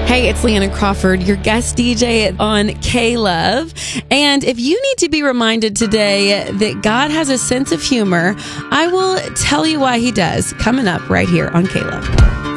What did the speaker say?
Hey, it's Leanna Crawford, your guest DJ on K-Love. And if you need to be reminded today that God has a sense of humor, I will tell you why he does, coming up right here on K-Love.